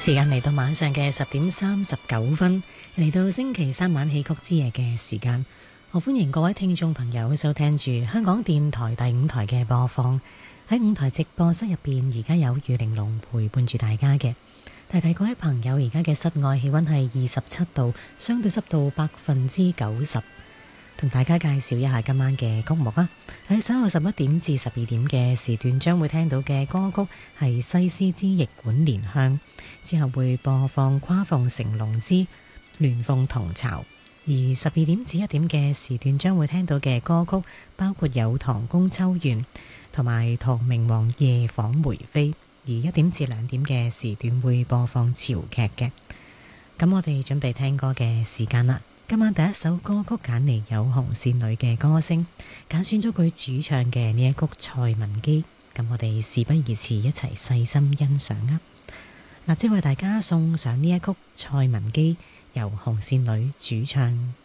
時間嚟到晚上嘅10:39，嚟到星期三晚戲曲之夜嘅時間，我歡迎各位聽眾朋友收聽住香港電台第5台嘅播放。喺5台直播室入邊，而家有余玲瓏陪伴住大家嘅。提提各位朋友，而家嘅室外氣溫係27度，相對濕度90%。同大家介紹一下今晚嘅曲目啊！喺稍後11點至12點嘅時段，將會聽到嘅歌曲係西施之《逆管蓮香》，之後會播放跨鳳成龍之鸞鳳同巢。而12點至1點嘅時段，將會聽到嘅歌曲包括有《唐宮秋怨》同埋《唐明皇夜訪梅妃》。而1點至2點嘅時段會播放潮劇嘅。咁我哋準備聽歌嘅時間啦。今晚第一首歌曲揀嚟有紅線女嘅歌聲，揀選咗佢主唱嘅呢一曲《蔡文姬》。咁我哋事不宜遲，一齊細心欣賞啊！立即為大家送上呢一曲《蔡文姬》，由紅線女主唱。